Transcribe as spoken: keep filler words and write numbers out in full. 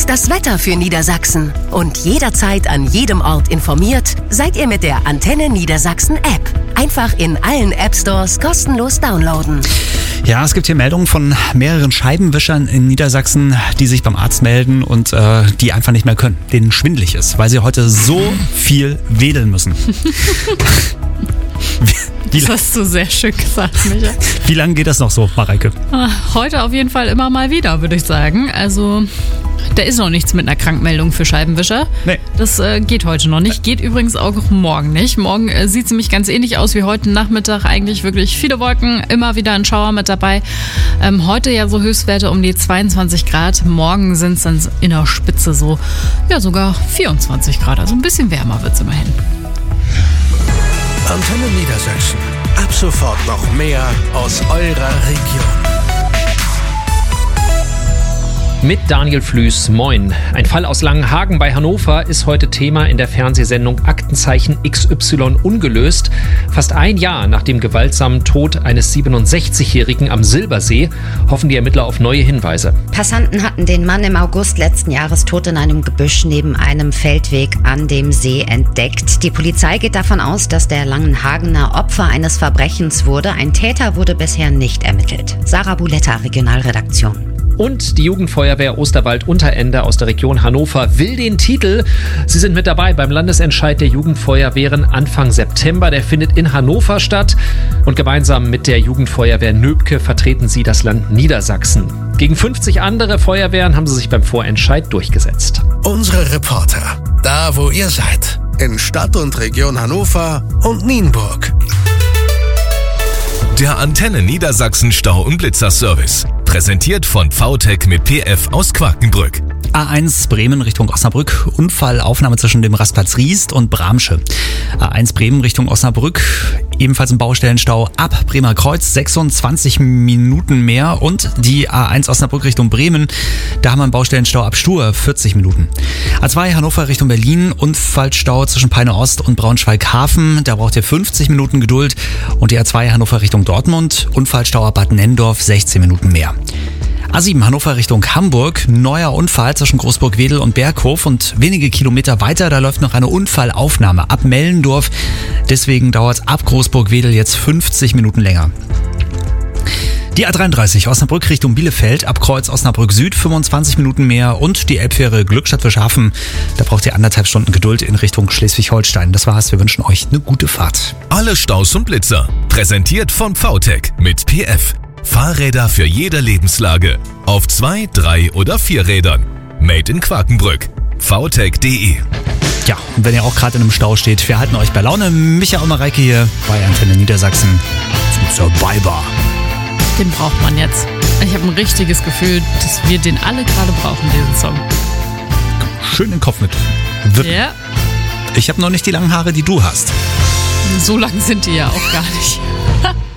Jetzt das Wetter für Niedersachsen. Und jederzeit an jedem Ort informiert seid ihr mit der Antenne Niedersachsen App. Einfach in allen App-Stores kostenlos downloaden. Ja, es gibt hier Meldungen von mehreren Scheibenwischern in Niedersachsen, die sich beim Arzt melden und äh, die einfach nicht mehr können, denen schwindelig ist, weil sie heute so viel wedeln müssen. Das hast du sehr schön gesagt, Micha. Wie lange geht das noch so, Mareike? Heute auf jeden Fall immer mal wieder, würde ich sagen. Also, da ist noch nichts mit einer Krankmeldung für Scheibenwischer. Nee. Das äh, geht heute noch nicht. Geht übrigens auch morgen nicht. Morgen äh, sieht es nämlich ganz ähnlich aus wie heute Nachmittag. Eigentlich wirklich viele Wolken, immer wieder ein Schauer mit dabei. Ähm, heute ja so Höchstwerte um die zweiundzwanzig Grad. Morgen sind es dann in der Spitze so, ja sogar vierundzwanzig Grad. Also ein bisschen wärmer wird es immerhin. Antenne Niedersachsen. Ab sofort noch mehr aus eurer Region. Mit Daniel Flüß, moin. Ein Fall aus Langenhagen bei Hannover ist heute Thema in der Fernsehsendung Aktenzeichen X Y ungelöst. Fast ein Jahr nach dem gewaltsamen Tod eines siebenundsechzigjährigen am Silbersee hoffen die Ermittler auf neue Hinweise. Passanten hatten den Mann im August letzten Jahres tot in einem Gebüsch neben einem Feldweg an dem See entdeckt. Die Polizei geht davon aus, dass der Langenhagener Opfer eines Verbrechens wurde. Ein Täter wurde bisher nicht ermittelt. Sarah Buletta, Regionalredaktion. Und die Jugendfeuerwehr Osterwald-Unterende aus der Region Hannover will den Titel. Sie sind mit dabei beim Landesentscheid der Jugendfeuerwehren Anfang September. Der findet in Hannover statt. Und gemeinsam mit der Jugendfeuerwehr Nöbke vertreten sie das Land Niedersachsen. Gegen fünfzig andere Feuerwehren haben sie sich beim Vorentscheid durchgesetzt. Unsere Reporter, da wo ihr seid. In Stadt und Region Hannover und Nienburg. Der Antenne Niedersachsen Stau- und Blitzer-Service. Präsentiert von V T E C mit P F aus Quakenbrück. A eins Bremen Richtung Osnabrück. Unfallaufnahme zwischen dem Rastplatz Riest und Bramsche. A eins Bremen Richtung Osnabrück. Ebenfalls im Baustellenstau ab Bremer Kreuz. sechsundzwanzig Minuten mehr. Und die A eins Osnabrück Richtung Bremen. Da haben wir einen Baustellenstau ab Stur. vierzig Minuten. A zwei Hannover Richtung Berlin. Unfallstau zwischen Peine Ost und Braunschweig-Hafen. Da braucht ihr fünfzig Minuten Geduld. Und die A zwei Hannover Richtung Dortmund. Unfallstau ab Bad Nenndorf. sechzehn Minuten mehr. A sieben Hannover Richtung Hamburg, neuer Unfall zwischen Großburg-Wedel und Berghof und wenige Kilometer weiter, da läuft noch eine Unfallaufnahme ab Mellendorf. Deswegen dauert es ab Großburg-Wedel jetzt fünfzig Minuten länger. Die A dreiunddreißig Osnabrück Richtung Bielefeld, ab Kreuz Osnabrück Süd fünfundzwanzig Minuten mehr und die Elbfähre Glückstadt-Fischhafen, da braucht ihr anderthalb Stunden Geduld in Richtung Schleswig-Holstein. Das war's, wir wünschen euch eine gute Fahrt. Alle Staus und Blitzer, präsentiert von V T E C mit P F. Fahrräder für jede Lebenslage. Auf zwei, drei oder vier Rädern. Made in Quakenbrück. v t e c punkt d e. Ja, und wenn ihr auch gerade in einem Stau steht, wir halten euch bei Laune. Micha und Mareike hier bei Antenne Niedersachsen zum Survivor. Den braucht man jetzt. Ich habe ein richtiges Gefühl, dass wir den alle gerade brauchen, diesen Song. Schön den Kopf mit. Wippen. Ja. Ich habe noch nicht die langen Haare, die du hast. So lang sind die ja auch gar nicht.